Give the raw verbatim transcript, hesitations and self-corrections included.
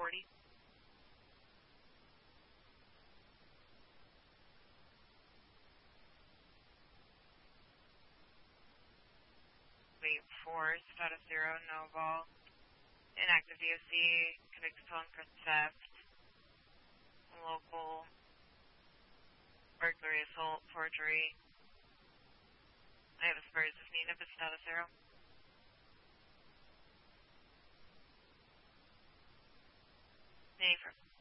forty. Wait four, status zero, no ball. Inactive D O C, convicted felon for theft. Local burglary, assault, forgery. I have a Spurs if needed, but status zero. Name for